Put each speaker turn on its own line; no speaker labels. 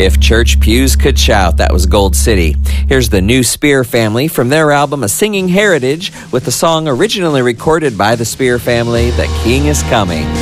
If Church Pews Could Shout, that was Gold City. Here's the New Spear Family from their album A Singing Heritage with the song originally recorded by the Spear family, The King is Coming.